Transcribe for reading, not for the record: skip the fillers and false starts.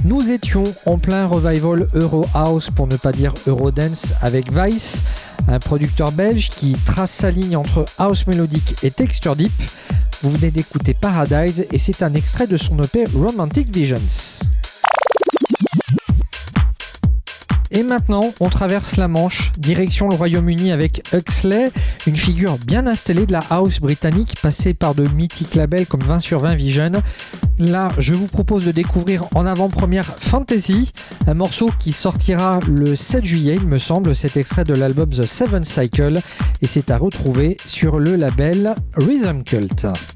Nous étions en plein revival Euro House, pour ne pas dire Eurodance, avec Vice, un producteur belge qui trace sa ligne entre house mélodique et texture deep. Vous venez d'écouter Paradise et c'est un extrait de son EP Romantic Visions. Et maintenant, on traverse la Manche, direction le Royaume-Uni avec Huxley, une figure bien installée de la house britannique, passée par de mythiques labels comme 20/20 Vision. Là, je vous propose de découvrir en avant-première Fantasy, un morceau qui sortira le 7 juillet, il me semble, cet extrait de l'album The Seventh Cycle, et c'est à retrouver sur le label Rhythm Cult.